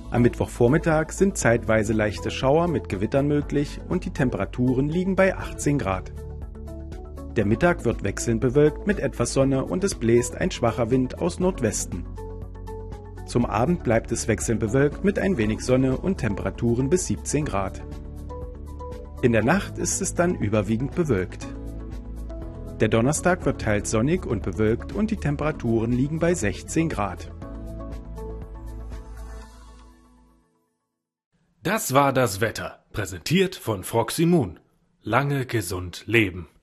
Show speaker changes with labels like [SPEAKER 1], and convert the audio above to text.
[SPEAKER 1] Am Mittwochvormittag sind zeitweise leichte Schauer mit Gewittern möglich und die Temperaturen liegen bei 18 Grad. Der Mittag wird wechselnd bewölkt mit etwas Sonne und es bläst ein schwacher Wind aus Nordwesten. Zum Abend bleibt es wechselnd bewölkt mit ein wenig Sonne und Temperaturen bis 17 Grad. In der Nacht ist es dann überwiegend bewölkt. Der Donnerstag wird teils sonnig und bewölkt und die Temperaturen liegen bei 16 Grad.
[SPEAKER 2] Das war das Wetter, präsentiert von Froximun. Lange gesund leben.